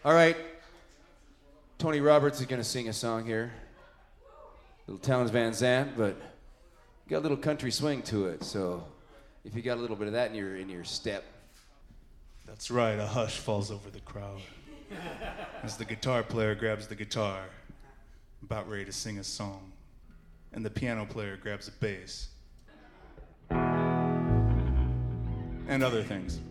All right. Tony Roberts is going to sing a song here. Little Townes Van Zandt, but got a little country swing to it. So if you got a little bit of that in your step. That's right, a hush falls over the crowd as the guitar player grabs the guitar, about ready to sing a song, and the piano player grabs a bass and other things.